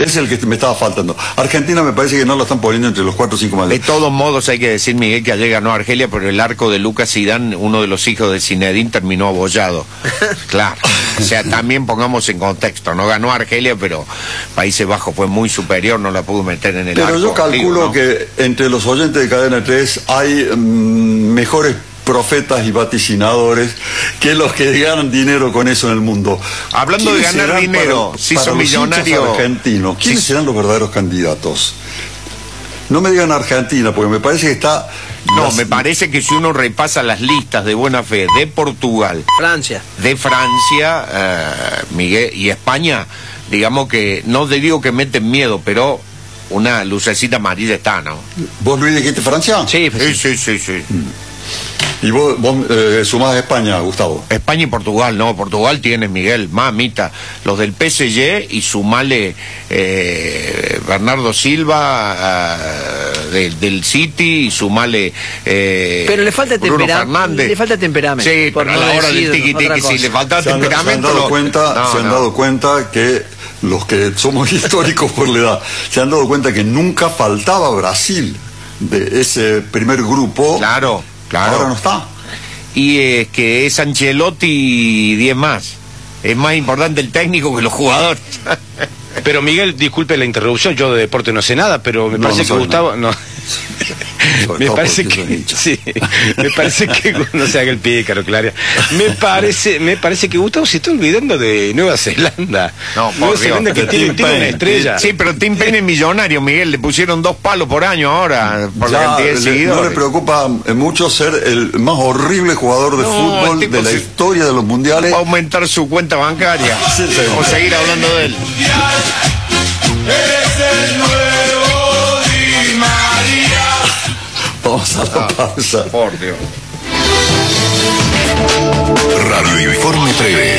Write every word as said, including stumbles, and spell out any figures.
es el que me estaba faltando. Argentina me parece que no lo están poniendo entre los cuatro o cinco más. De todos modos hay que decir, Miguel, que ayer ganó Argelia, pero el arco de Lucas Zidane, uno de los hijos de Zinedine, terminó abollado. Claro. O sea, también pongamos en contexto, no ganó Argelia, pero Países Bajos fue muy superior, no la pudo meter en el pero arco. Pero yo calculo, digo, ¿no?, que entre los oyentes de Cadena tres hay mmm, mejores profetas y vaticinadores que los que ganan dinero con eso en el mundo. Hablando de ganar dinero, para, si para son millonarios argentinos, ¿quiénes sí serán los verdaderos candidatos? No me digan Argentina, porque me parece que está... No, las... me parece que si uno repasa las listas de buena fe de Portugal, Francia, de Francia, eh, Miguel, y España, digamos que, no te digo que meten miedo, pero una lucecita amarilla está, ¿no? ¿Vos, Luis, dijiste Francia? Sí, sí, sí, sí, sí. Mm. ¿Y vos, vos eh, sumás a España, Gustavo? España y Portugal, no, Portugal tiene, Miguel, mamita, los del P S G y sumale eh, Bernardo Silva eh, de, del City y sumale eh, pero le falta temperamento, le falta temperamento. Sí, pero a la hora del tiqui tiqui, si le falta se han, temperamento... Se han dado lo... cuenta, no, se han no. dado cuenta que los que somos históricos por la edad, se han dado cuenta que nunca faltaba Brasil de ese primer grupo. Claro. Claro. Ahora no está. Y es eh, que es Ancelotti y diez más. Es más importante el técnico que los jugadores. Pero Miguel, disculpe la interrupción, yo de deporte no sé nada, pero me no, parece no que Gustavo... No. me parece que sí, me parece que no se haga el pícaro, Claria. Me parece, me parece que Gustavo se está olvidando de Nueva Zelanda. No, por Nueva Dios, Zelanda que tiene, tiene una estrella. Sí, pero Tim Payne es millonario, Miguel, le pusieron dos palos por año ahora por ya, la cantidad de le, seguidores. No le preocupa mucho ser el más horrible jugador de no, fútbol de la se... historia de los mundiales. Va a aumentar su cuenta bancaria. Sí, sí, o seguir hablando de él. Eres el nuevo Di María. Vamos a la pausa. Por Dios. Radio Informe tres.